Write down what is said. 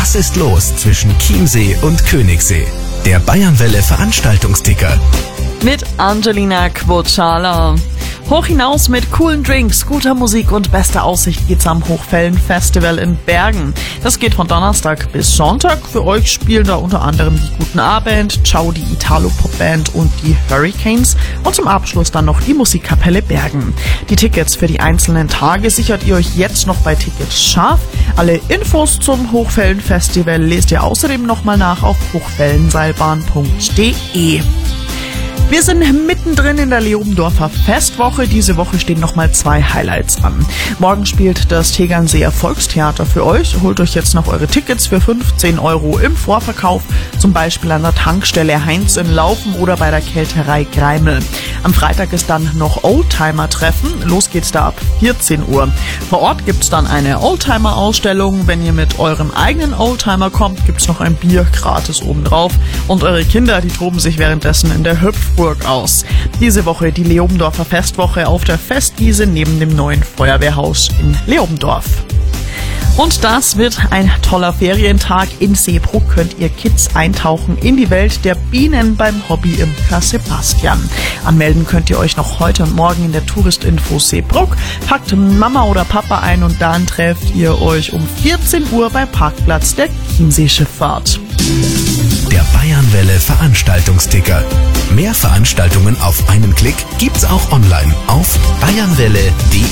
Was ist los zwischen Chiemsee und Königssee? Der Bayernwelle Veranstaltungsticker. Mit Angelina Quocala. Hoch hinaus mit coolen Drinks, guter Musik und bester Aussicht geht's am Hochfällen-Festival in Bergen. Das geht von Donnerstag bis Sonntag. Für euch spielen da unter anderem die Guten Abend, Ciao, die Italo-Pop-Band und die Hurricanes und zum Abschluss dann noch die Musikkapelle Bergen. Die Tickets für die einzelnen Tage sichert ihr euch jetzt noch bei Tickets scharf. Alle Infos zum Hochfällen-Festival lest ihr außerdem nochmal nach auf hochwellenseilbahn.de. Wir sind mittendrin in der Leobendorfer Festwoche. Diese Woche stehen nochmal 2 Highlights an. Morgen spielt das Tegernseer Volkstheater für euch. Holt euch jetzt noch eure Tickets für 15 € im Vorverkauf, zum Beispiel an der Tankstelle Heinz in Laufen oder bei der Kälterei Greimel. Am Freitag ist dann noch Oldtimer-Treffen. Los geht's da ab 14 Uhr. Vor Ort gibt's dann eine Oldtimer-Ausstellung. Wenn ihr mit eurem eigenen Oldtimer kommt, gibt's noch ein Bier gratis obendrauf. Und eure Kinder, die toben sich währenddessen in der Hüpfburg aus. Diese Woche die Leobendorfer Festwoche auf der Festwiese neben dem neuen Feuerwehrhaus in Leobendorf. Und das wird ein toller Ferientag. In Seebruck könnt ihr Kids eintauchen in die Welt der Bienen beim Hobbyimker Sebastian. Anmelden könnt ihr euch noch heute und morgen in der Touristinfo Seebruck. Packt Mama oder Papa ein und dann trefft ihr euch um 14 Uhr beim Parkplatz der Chiemsee-Schifffahrt. Der Bayernwelle Veranstaltungsticker. Mehr Veranstaltungen auf einen Klick gibt's auch online auf bayernwelle.de.